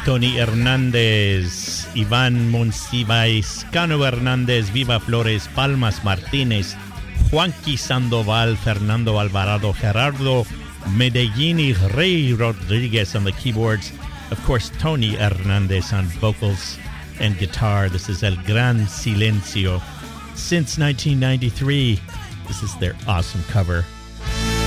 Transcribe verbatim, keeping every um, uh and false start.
Tony Hernandez, Iván Monsiváis, Cano Hernández, Viva Flores, Palmas Martínez, Juanqui Sandoval, Fernando Alvarado, Gerardo Medellín, y Rey Rodriguez on the keyboards. Of course, Tony Hernandez on vocals and guitar. This is El Gran Silencio. Since nineteen ninety-three, this is their awesome cover